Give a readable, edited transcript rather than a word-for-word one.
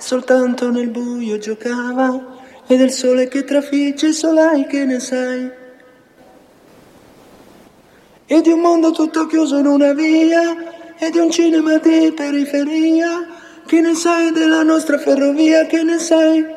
soltanto nel buio giocava, e del sole che trafigge solai che ne sai. E di un mondo tutto chiuso in una via, e di un cinema di periferia, che ne sai della nostra ferrovia, che ne sai?